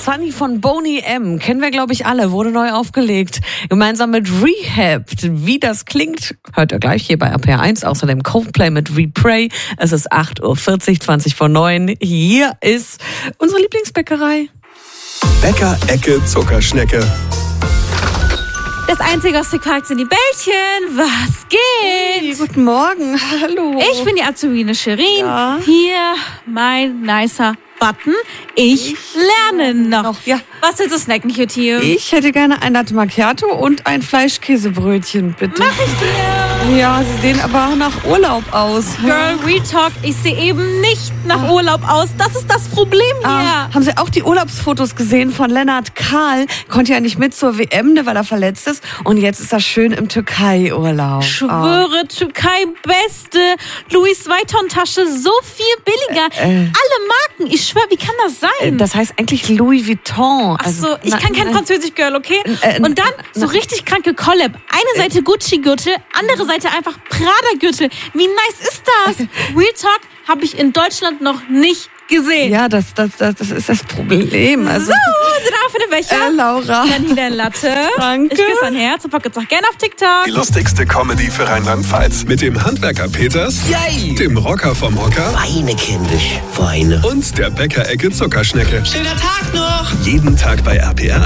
Sunny von Boney M. Kennen wir, glaube ich, alle. Wurde neu aufgelegt. Gemeinsam mit Rehab. Wie das klingt, hört ihr gleich hier bei RPR1. Außerdem Coldplay mit We Pray. Es ist 8.40 Uhr, 20 vor 9. Hier ist unsere Lieblingsbäckerei. Bäcker Ecke Zuckerschnecke. Das Einzige, was sich fragt, sind die Bällchen. Was geht? Hey, guten Morgen. Hallo. Ich bin die Azubine Shirin. Ja. Hier mein nicer Button. Ich lerne noch. Ja. Was willst du snacken, Cutie? Ich hätte gerne ein Latte Macchiato und ein Fleischkäsebrötchen, bitte. Mach ich dir. Ja, Sie sehen aber nach Urlaub aus. Girl, Real Talk, ich sehe eben nicht nach Urlaub aus. Das ist das Problem hier. Haben Sie auch die Urlaubsfotos gesehen von Lennart Kahl? Konnte ja nicht mit zur WM, weil er verletzt ist. Und jetzt ist er schön im Türkei-Urlaub. Schwöre, Türkei, beste Louis Vuitton-Tasche, so viel billiger. Alle Marken, ich schwöre, wie kann das sein? Das heißt eigentlich Louis Vuitton. Achso, ich kann kein Französisch, Girl, okay? Und dann so richtig kranke Collab. Eine Seite Gucci-Gürtel, andere Seite einfach Prada-Gürtel. Wie nice ist das? Real Talk habe ich in Deutschland noch nicht gesehen. Ja, das ist das Problem. Also, So, sind auch für den Becher. Laura. Dann hier dein Latte. Danke. Ich küsse ein Herz und packe jetzt auch gerne auf TikTok. Die lustigste Comedy für Rheinland-Pfalz. Mit dem Handwerker Peters, Yay! dem Rocker vom Hocker Weine, kindisch, Weine. und der Bäcker Ecke Zuckerschnecke. Schöner Tag noch! Jeden Tag bei RPR.